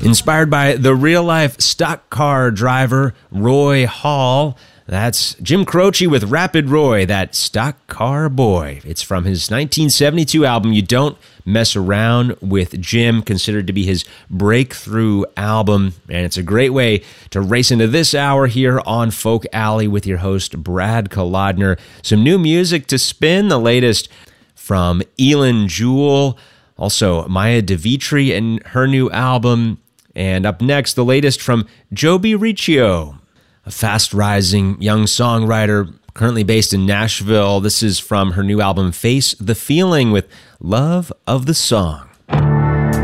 Inspired by the real-life stock car driver Roy Hall. That's Jim Croce with Rapid Roy, that stock car boy. It's from his 1972 album, You Don't Mess Around with Jim, considered to be his breakthrough album. And it's a great way to race into this hour here on Folk Alley with your host, Brad Kolodner. Some new music to spin, the latest from Eilen Jewell, also Maya DeVitri and her new album. And up next, the latest from Joby Riccio, a fast-rising young songwriter currently based in Nashville. This is from her new album, Face the Feeling, with Love of the Song.